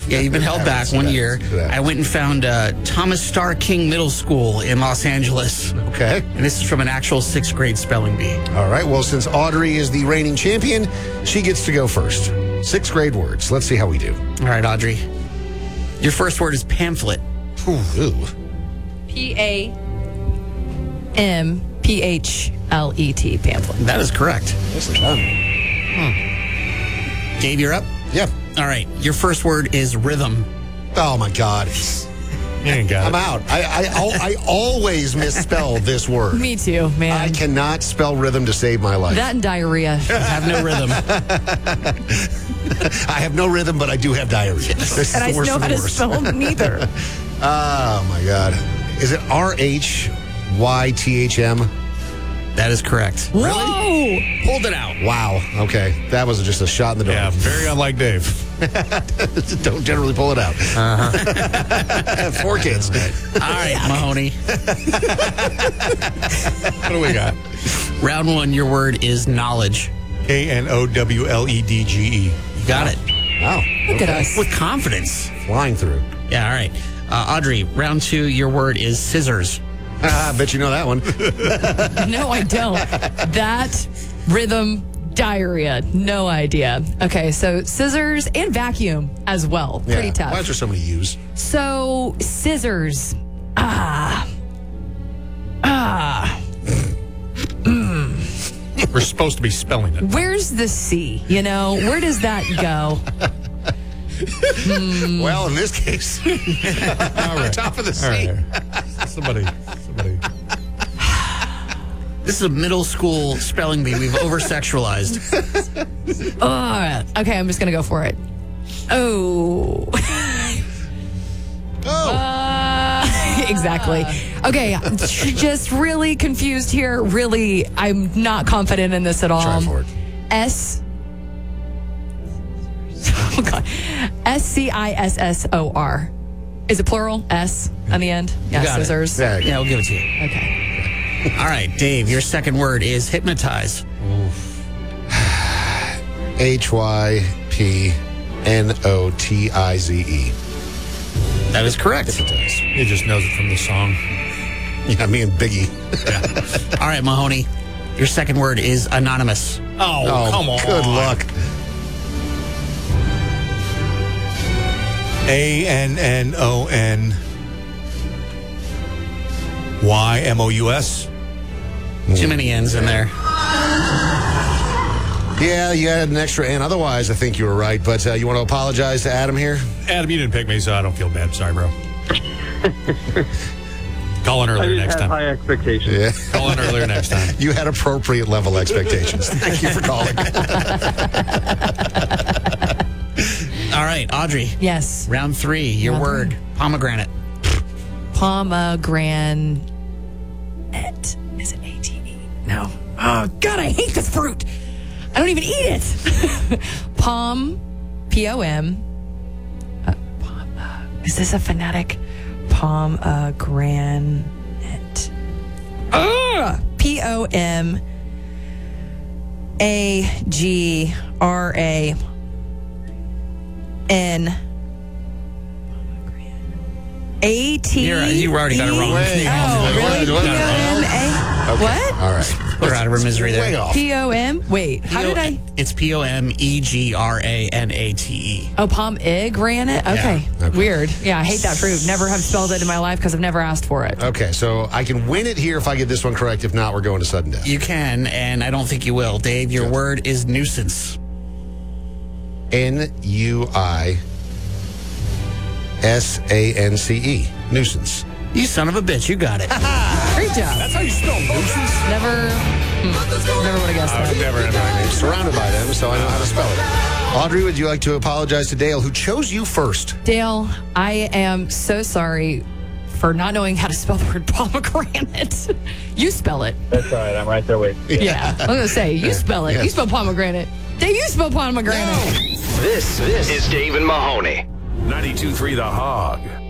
Yeah, you've been held back 1 year. I went and found Thomas Starr King Middle School in Los Angeles. Okay. And this is from an actual 6th grade spelling bee. All right. Well, since Audrey is the reigning champion, she gets to go first. 6th grade words. Let's see how we do. All right, Audrey. Your first word is pamphlet. Ooh. P-A-M-P-H-L-E-T, pamphlet. That is correct. Nicely done. Dave, you're up? Yeah. All right. Your first word is rhythm. Oh, my God. You ain't got I'm out. I always misspell this word. Me too, man. I cannot spell rhythm to save my life. That and diarrhea. I have no rhythm. I have no rhythm, but I do have diarrhea. This is And the I worst know of how the to worst. spell them neither. Oh, my God. Is it R-H-Y-T-H-M? That is correct. Whoa! Pulled it out. Wow. Okay. That was just a shot in the dark. Yeah, very unlike Dave. Don't generally pull it out. 4 kids. All right, Mahoney. What do we got? Round 1, your word is knowledge. Knowledge. You got it. Wow. Look at us. With confidence. Flying through. Yeah, all right. Audrey, round 2, your word is scissors. I bet you know that one. No, I don't. That, rhythm, diarrhea. No idea. Okay, so scissors and vacuum as well. Pretty tough. Why is there so many U's? So, scissors. We're supposed to be spelling it. Where's the C? You know, where does that go? Well, in this case, All right. top of the All C. right. Somebody. This is a middle school spelling bee we've over-sexualized. Okay, I'm just going to go for it. Oh. Exactly. Okay, just really confused here. Really, I'm not confident in this at all. Try for it. Oh, God. S-C-I-S-S-O-R. Is it plural? S on the end? Yeah, got it. scissors. Yeah. Yeah, we'll give it to you. Okay. All right, Dave, your second word is hypnotize. Hypnotize. That is correct. He just knows it from the song. Yeah, me and Biggie. All right, Mahoney, your second word is anonymous. Oh, come on. Good luck. ANNONYMOUS. Too many N's in there. Yeah, you had an extra N. Otherwise, I think you were right. But you want to apologize to Adam here? Adam, you didn't pick me, so I don't feel bad. Sorry, bro. Call in I earlier didn't next have time. high expectations. Yeah. Call in earlier next time. You had appropriate level expectations. Thank you for calling. All right, Audrey, Yes. round 3, your Round word, pomegranate. Pomegranate. Is it A-T-E? No. Oh, God, I hate this fruit. I don't even eat it. P-O-M. Is this a phonetic? Pomegranate. P-O-M-A-G-R-A-N. A-T. You already got it wrong. Wait. Oh, really? What? P-O-M-A. What? All right. Put her out of her misery Way there. off. P-O-M? Wait, how did I? It's Pomegranate. Oh, pomegranate? Okay. Yeah. Okay. Weird. Yeah, I hate that fruit. Never have spelled it in my life because I've never asked for it. Okay, so I can win it here if I get this one correct. If not, we're going to sudden death. You can, and I don't think you will. Dave, your word is nuisance. Nuisance. Nuisance. You son of a bitch, you got it. Great job. That's how you spell nuisance? Never would have guessed that. Never in my I'm surrounded by them, so I know how to spell it. Audrey, would you like to apologize to Dale, who chose you first? Dale, I am so sorry for not knowing how to spell the word pomegranate. You spell it. That's all right. I'm right there with you. Yeah. I was going to say, you spell it. Yes. You spell pomegranate. Dave, you spell pomegranate. This is Dave and Mahoney. 92.3 The Hog.